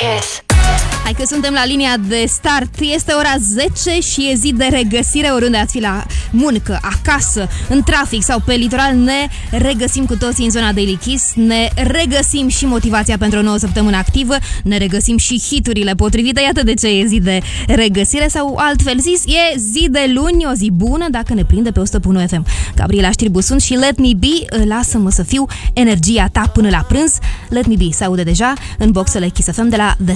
Kiss. Hai că suntem la linia de start. Este ora 10 și e zi de regăsire. Oriunde ați fi, la muncă, acasă, în trafic sau pe litoral, ne regăsim cu toții în zona Daily Kiss. Ne regăsim și motivația pentru o nouă săptămână activă. Ne regăsim și hiturile potrivite. Iată de ce e zi de regăsire, sau altfel zis, e zi de luni, o zi bună dacă ne prinde pe 100.1 FM. Gabriela Știrbu sunt și Let Me Be, lasă-mă să fiu energia ta până la prânz. Let Me Be se aude deja în boxele Kiss FM de la The